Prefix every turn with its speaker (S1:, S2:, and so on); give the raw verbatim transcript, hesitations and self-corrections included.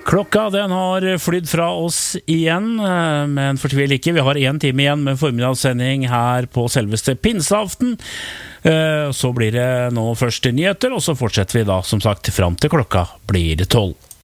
S1: Klokka den har flydd fra oss igjen, men fortvil ikke, vi har en time igjen med formiddagssending her på selveste pinseaften. Så blir det nå først nyheter, og så fortsetter vi da som sagt fram til klokka blir tolv.